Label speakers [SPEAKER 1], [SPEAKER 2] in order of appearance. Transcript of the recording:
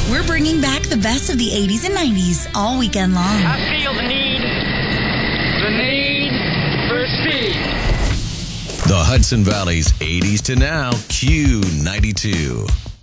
[SPEAKER 1] We're bringing back the best of the 80s and 90s all weekend long.
[SPEAKER 2] I feel the need for speed.
[SPEAKER 3] The Hudson Valley's 80s to now Q92.